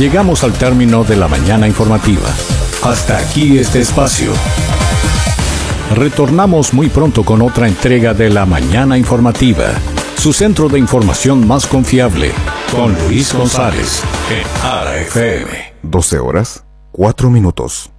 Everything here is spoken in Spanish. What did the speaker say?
Llegamos al término de la mañana informativa. Hasta aquí este espacio. Retornamos muy pronto con otra entrega de la mañana informativa, su centro de información más confiable, con Luis González, en ARA FM. 12 horas, 4 minutos.